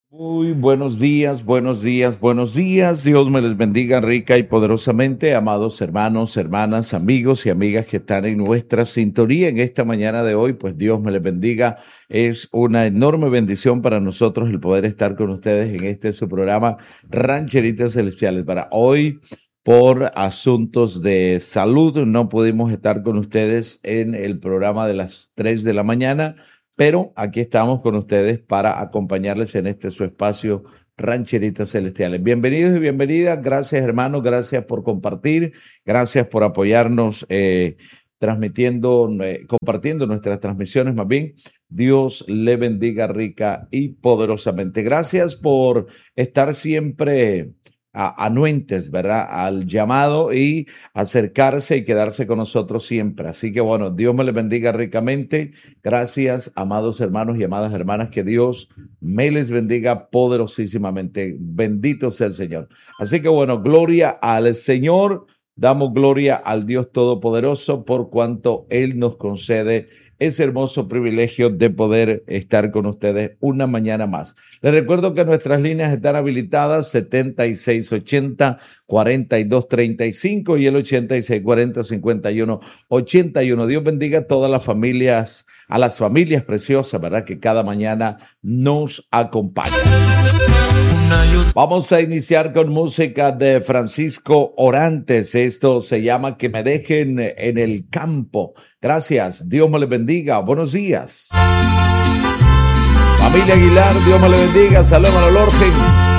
Muy buenos días, buenos días, buenos días. Dios me les bendiga rica y poderosamente, amados hermanos, hermanas, amigos y amigas que están en nuestra sintonía en esta mañana de hoy. Pues Dios me les bendiga. Es una enorme bendición para nosotros el poder estar con ustedes en su programa Rancheritas Celestiales. Para hoy, por asuntos de salud, no pudimos estar con ustedes en el programa de las 3 de la mañana. Pero aquí estamos con ustedes para acompañarles en su espacio Rancheritas Celestiales. Bienvenidos y bienvenidas. Gracias, hermanos. Gracias por compartir. Gracias por apoyarnos compartiendo nuestras transmisiones. Más bien, Dios le bendiga rica y poderosamente. Gracias por estar siempre anuentes, ¿verdad?, al llamado y acercarse y quedarse con nosotros siempre. Así que bueno, Dios me les bendiga ricamente. Gracias, amados hermanos y amadas hermanas, que Dios me les bendiga poderosísimamente. Bendito sea el Señor. Así que bueno, gloria al Señor. Damos gloria al Dios Todopoderoso por cuanto Él nos concede ese hermoso privilegio de poder estar con ustedes una mañana más. Les recuerdo que nuestras líneas están habilitadas 7680-4235 y el 8640-5181. Dios bendiga a todas las familias, a las familias preciosas, ¿verdad?, que cada mañana nos acompañan. Vamos a iniciar con música de Francisco Orantes. Esto se llama Que me dejen en el campo. Gracias. Dios me les bendiga. Buenos días. Familia Aguilar, Dios me les bendiga. Saludos a Lorgen.